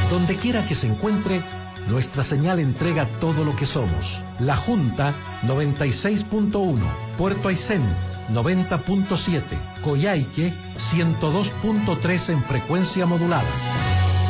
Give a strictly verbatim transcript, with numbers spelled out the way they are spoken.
Donde quiera que se encuentre, nuestra señal entrega todo lo que somos. La Junta noventa y seis punto uno, Puerto Aysén noventa punto siete, Coyhaique ciento dos punto tres en frecuencia modulada.